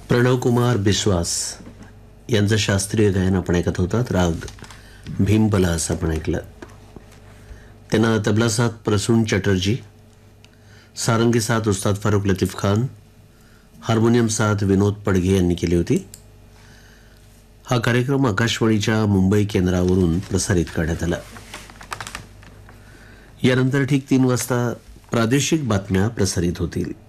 प्रणव कुमार बिस्वास यांचं शास्त्रीय गायन आपण ऐकत होतात. राग भीमपलास आपण ऐकलं. त्यांना तबला साथ प्रसून चटर्जी, सारंगी साथ उस्ताद फारूक लतीफ खान, हार्मोनियम साथ विनोद पडघे यांनी केली होती. हा कार्यक्रम आकाशवाणीच्या मुंबई केंद्रावरून प्रसारित करण्यात आला. यानंतर ठीक 3 वाजता प्रादेशिक बातम्या प्रसारित होतील.